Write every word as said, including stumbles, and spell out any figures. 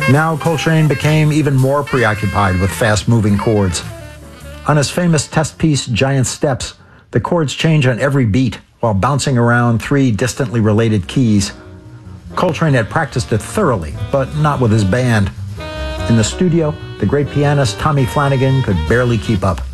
Now Coltrane became even more preoccupied with fast-moving chords. On his famous test piece, Giant Steps, the chords change on every beat while bouncing around three distantly related keys. Coltrane had practiced it thoroughly, but not with his band. In the studio, the great pianist Tommy Flanagan could barely keep up.